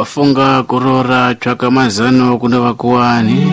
wafunga kurora chwaka mazano kuna wakuani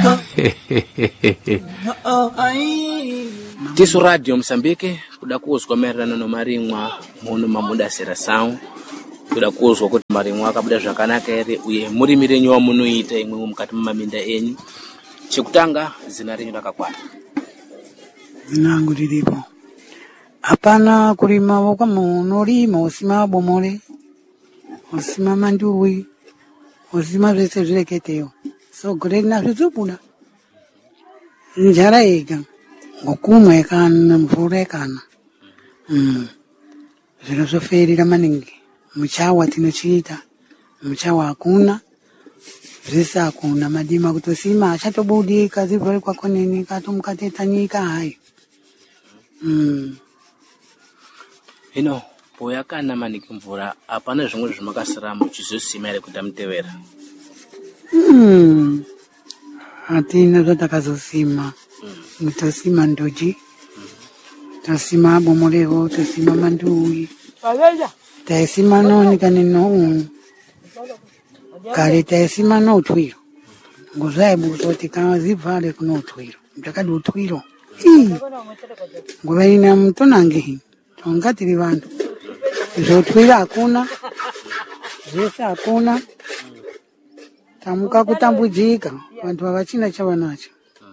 Tisu Radio Msambike kudakuzwa merana no marimwa muno mamuda serasawu kudakuzwa kuti marimwa akabuda zvakanaka ere uye muri mirenyo wa munoita imwe mukati maminda enyu chekutanga zina renyu rakakwana nangu lilipo hapana kulima wako munolima usima bomole usima manduwi usima zvese zvireketeo so goreri nazvo zvobuda njara yega ngokumwa yakana mvura yakana zviro zvoferera maningi muchawa tinochiita muchawa hakuna zvese hakuna madima kutosima achatobudika zivhore kwako nini katomukateta nyika hayi hino poyakana maningi mvura hapana zvimwe zvimakasara muchizosima ere kuita mutevera hatina zvatakazosima tosima ndoji tosima bomorero tosima manduwi taisima nonika neno kare taisima notwiro ngozvaibutoti kana zivhare kunotwiro mtakadi utwiro nguva ina mutonange tonga tiri vantu zvotwira hakuna zvese hakuna tamuka kutambudzika vantu havachina chavanacho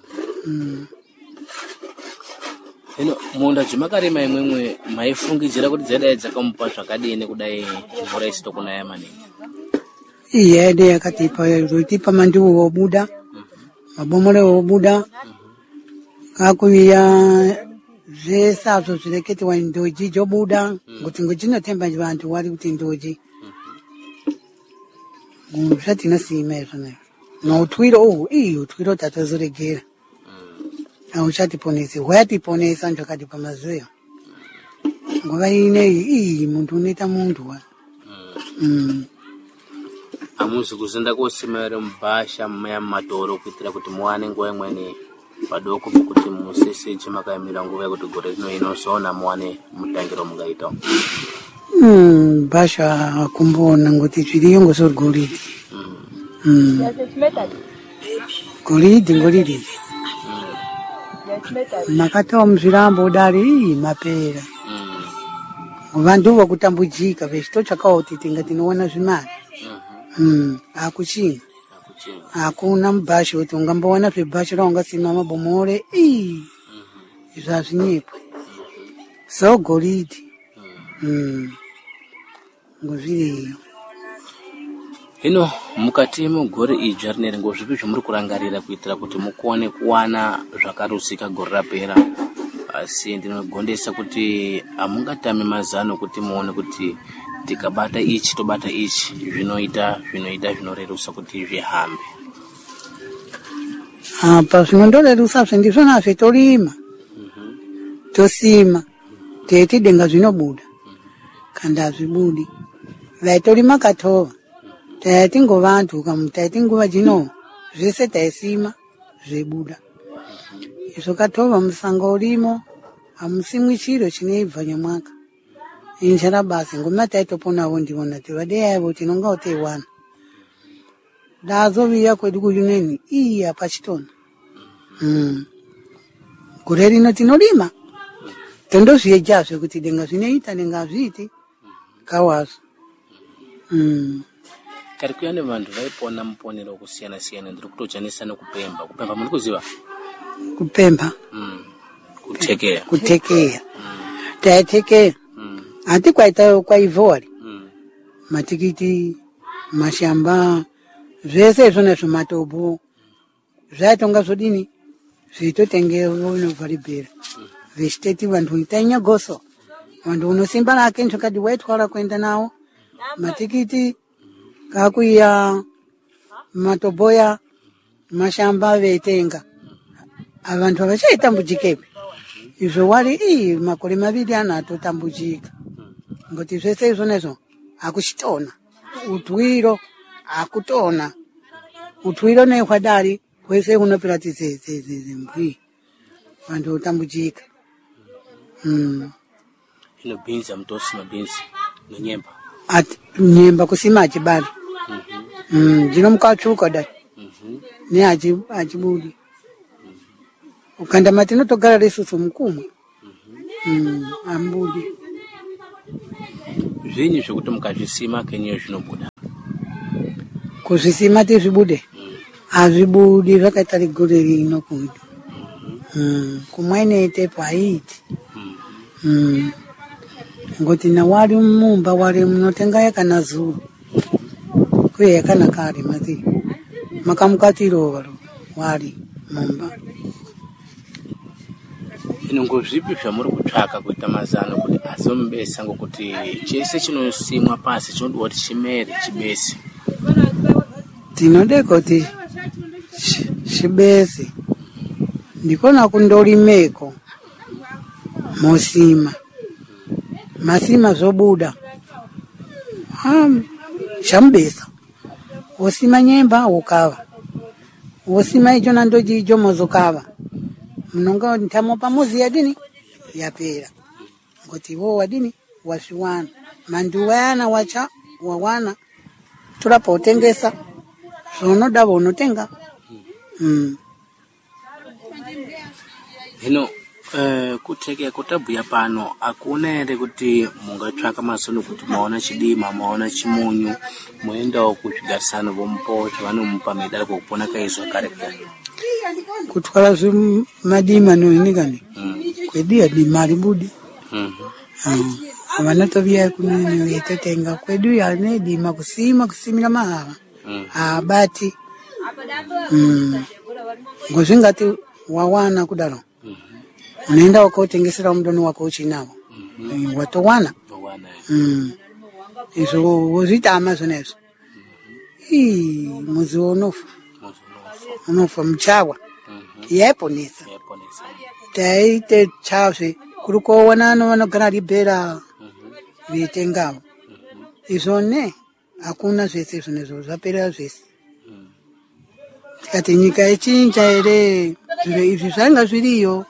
hino munda dzimakarima imwemwe maifungidzira kuti dzadai dzakamupa zvakadini kudai mvura isitokunaya maningi iyede yakatipa manduwi wobuda mabomore wobuda kakuiya zvese azvo zvireketiwa ndoji jobuda kuti ngochinotemba vantu wari kuti ndoji zvatinasima izvo nayo nautwiro utwiro tatozoregera auchatiponesi hwayatiponesa ndakatipa mazuya nguva ineyi muntu unoita muntu wa hamuzi kuzinda kosima ere mubhasha muya mumatoro kuitira kuti muwane nguva imweni padoko pokuti museseje makaemera nguva yekuti gore rino inozoona muwane mutangiro mungaitawo bhasha akumbona ngoti zviriyo ngozorigoridi goridi ngoridi makatawa muzvirambo udari mapera vantu vakutambudzika vezvitotsvakawo kuti tinga tinoona zvimari akuchina hakuna mubhasha kuti ungamboona zvebhasha raungasima mabomore izvo hazvinyepo so goridi ngozviriyo hino mukati mugore idzva rineri ngozvipi zvomuri kurangarira kuitira kuti mukone kuwana zvakarusika gore rapera asi ndinogondesa kuti hamungatami mazano kuti muone kuti tikabata ichi tobata ichi zvinoita zvinorerusa kuti zvihambe apa zvinondorerusa zvendizvona zvetorima tosima teiti denga zvinobuda kandi hazvibudi vaitorima katova taiti ngovantu taiti nguva jino zvese taisima zvebuda izvo katova musango urimo hamusimwi chiro chinoibva nyamwaka injara basi ngoma taitoponawo ndivona tivadeyaivo tinonga uteiwana dazoviya kwedu kuyuneni hapachitona gore rino tinorima tondozviejazve kuti denga zvinoita denga hazviiti kawazo kari kuya nevantu vaipona muponero kusiyana-siyana ndiri kutojanisa nekupemba muri kuziva kupemba kutekeya taitekeya hati kwaivhori matikiti mashamba zvese izvona zvomatobo zvaitonga zvodini zveitotengewo novharibhera vechiteti vantu tainyagoso vantu unosimba rake zvakati waitwara kuenda nawo matikiti kakuya matoboya mashamba veitenga vantu havachaitambudzikepi izvo wari makore maviri anatotambudzika ngoti zvese izvona izvo hakuchitona utwiro hakutona utwiro nehwadari hwese hunopiratidze mbwi vantu votambudzika ino bhinzi hamutosima bhinzi nenyemba nyemba kusima achibari Jino mkachuka da. Ni ajibudi. Ukanda matino togala lesusu mkuma. Ambudi. Zvinyi zvokuti mukazvisima kenyeyo zvinobuda? Kuzvisima tizvibude. Azvibudi zvakaita rigore rino kudu. Kumwene tepo haiti. Ngoti na wali mumba wali mnotenga yakana zuru. Kuye yakana kari mati. Makamukatiro wali mumba. Inongo zvipi zvamuri kutsvaka kuita mazano kuti azombesa ngokuti chese chinosimwa pasi chinodiwa kuti chimere chibese? Tinode kuti chibese ndikona kundorimeko mosima masima zobuda shambesa osima nyemba ukava osima icho nandoji icho mozokava mnonga ntamo pamozi yadini yapera ngoti wo wadini washiwana manduwana wacha wawana turapo utengesa zvonoda vonotenga. Hino kuteke kutabhuya pano akuna ere kuti mungatsvaka mazono kuti maona chidima maona chimunyu muendawo kuzvigarisano vomupo chavanomupa medali kokupona kaizwa kare kare kutwara zvimadima noinikani kwedi adima ribudi vanotovia kunini yetotenga kwedu yane dima kusimira mahava abati ngozvingati wawana kudaro unaenda wakotengesera mudoni wako uchinawo watowana izvo wozvitama zvonezvo muzi unofa muchawa yaiponesa taite chavhe kuri kuonana vanogara ribhera veitengawo izvone hakuna zvese zvinezvo zvapera zvese tikati nyika yechinja ere zviro izvi zvanga zviriyo.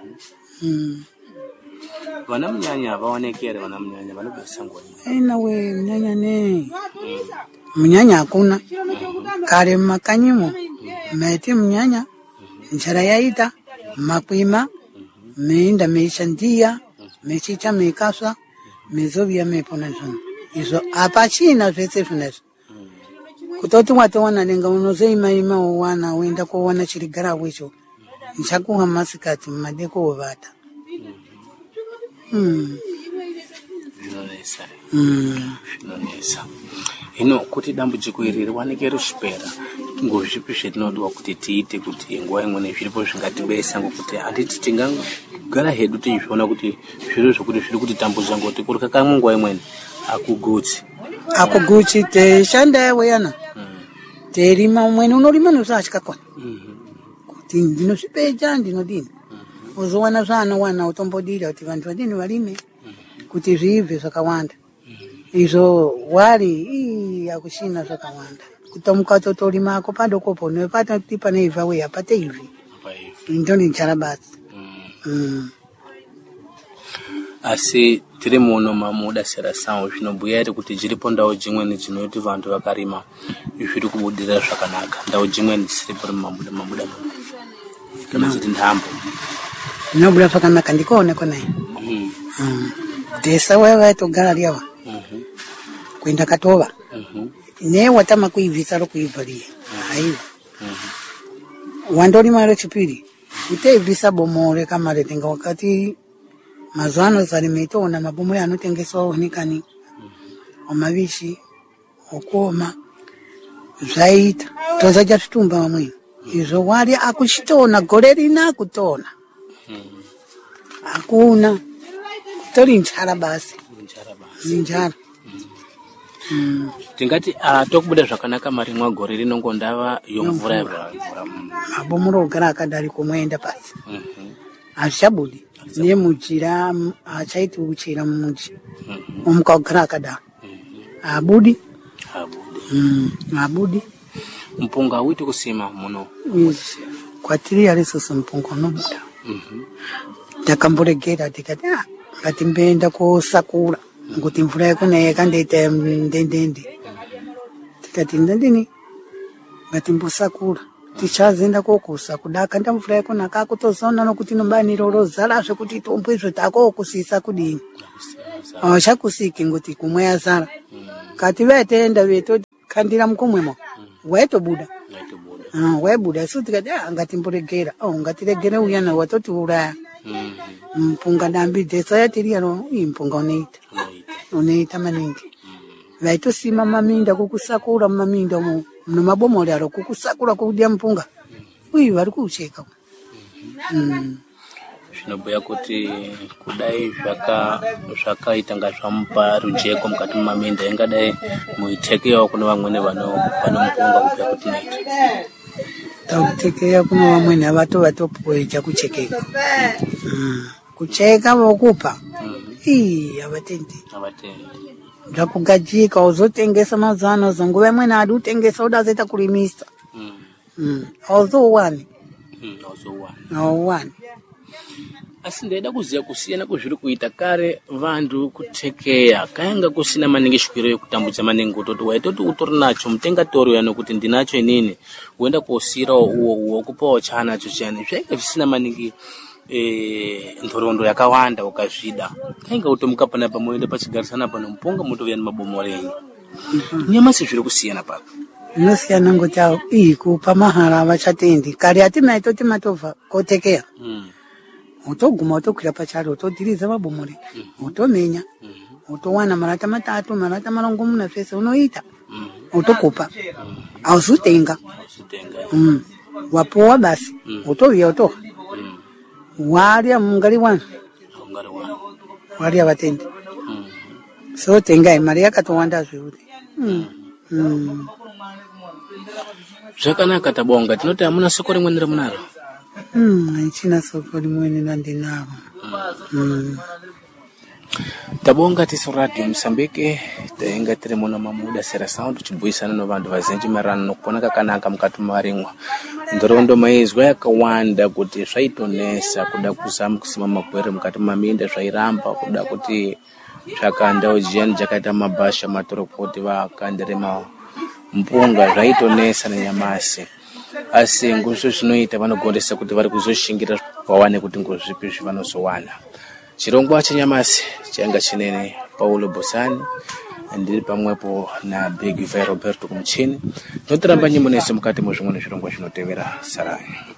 Vana munyanya vaoneke ere vana munyanya vanobesa nguwa nawe munyanya ne munyanya hakuna kare mumakanyimo maiti munyanya njara yaita makwima meinda meishandia mechicha meikasva mezovia meipona zvona izvo hapachina zvese zvinezvo kutoti watowana nenga unozoimaima wowana woenda kowana chirigara wecho nchakuha masikati mumadeko wovata. Zvinonesa. Hino kuti dambudziko iri riwanike richipera ngozvipi zvetinodiwa kuti tiite kuti nguwa imweni zviripo zvingatibesa ngokuti handiti tingagara hedu tichizviona kuti zviro zvokuti zviri kutitambudza ngoti kuri kakamwe nguwa imweni akugutsi teishanda yaweyana teirima umweni unorima nozvaachikakona kuti ndinozvipeja ndinodini uzowana zvaanowana utombodira kuti vantu vadini varime kuti zvibve zvakawanda izvo wari akuchina zvakawanda kutomuka totorimako padokopo nepata kuti paneibva weya pate ivi ndoni njara basi. Asi tiri muno mamuda sera sawo zvinobhuya ere kuti dziripo ndau dzimweni dzinoti vantu vakarima zviri kubudirira zvakanaka ndau dzimweni dzisiripo mamuda kana kuti ntambo nobuda zvakanaka ndikoona kona desa wewe togara liawa kwenda katova ne watama kuivisa ro kuivalia aiwa wandoni mara chipiri utaivisa bomore kama retenga wakati mazano zalimetona mabomo yanotengeswa onikani omavishi okoma zvaita tozaja tutumba wamwe izvo wali akuchitona gore rina kutona hakuna tori njara basi njara. Tingati tokubuda zvakanaka mari mwagore rinongondava yomvura yavura mabomoro ogara akadari kumwenda pasi hazvichabudi nemujira hachaiti uchira mumuji omuka ogara akadaro habudi habudi. Mpunga witi kusima muno kwatiri yarisoso mpunga unobuda takamboregera tikati ngatimboenda kosakura ngokuti mvura yakona yakandoita ndendende tikati ndini ngatimbosakura tichazenda kokusa kudaka ndamvura yako nakako tozoona nokuti nombani rorozara zvekuti tombo izvo tako kusisa kudini chakusiki ngoti kumwe yazara kati vetenda vetokandira mukomwemo waitobuda waibuda so tikati ngatimboregera ngatiregere uyana watoti uraya mpunga ndambidhesa yatiriyano impunga unoita maningi vaitosima maminda kukusakura mumaminda umo nomabomori aro kukusakura kudya mpunga uyu vari kucheka zvinobhuya kuti kudai zvakaita nga zvamupa rujeko mukati mumaminda ingadai muitekeyawo kuno vamwene vano mupunga kubhuya kuti noita takutekeya kuno vamwene vatopweja kuchekeka kucheka vokupa avatendi zvakugadzika uzotengesa mazano zonguva imweni adi utengesa udazoita kurimisa auzowani asi ndaida kuziya kusiyana kwezviri kuita kare vantu kutekeya kainga kusina maningi shwiro yekutambudza maningi utoti waitoti utori nacho mutengatori uyano kuti ndinacho inini uenda kosirawo uwo kupawo chanacho chiyani zvainga zvisina maningi nhoroondo yakawanda ukazvida kainga utomuka panapa moenda pachigarisana pano mupunga motovya nemabomorei nyamasi zviri kusiyana papa inosiyana ngoti kupa mahara avachatendi kare atimaitoti matovha kotekeya utoguma utokwira pacharo utodhiriza mabomore utomenya utowana marata 3 marata 4 zvese unoita utokupa auzutenga wapowa basi utovya utoha waria mungari wana waria vatendi so tengai mari yakatowanda zviuri zvakanaka tabonga tinoti hamuna soko rimweni ramunaro ichina soko rimweni nandinaro tabonga tiso radio Msambike tainga tiri muno mamuda sera sound chibuyisana novanhu vazhinji marano nokupona kakanaka mukati marimwa ndorondo maizwa yakawanda kuti zvaitonesa kuda kuzama kusima magwere mukati maminda zvairamba kuda kuti zvakanda ujiyani jakaita mabasha matorokoti vakandirema mpunga zvaitonesa nanyamasi asi nguzvo zvinoita vanogondesa kuti vari kuzoshingira vawane kuti ngozvipi zvavanozowana chirongwa chanyamasi changa chinene Paulo Bosani ndiri pamwepo na Big Vai Roberto kumuchini notiramba nyimbo nese mukati muzvimwe zvirongwa zvinotevera sarai.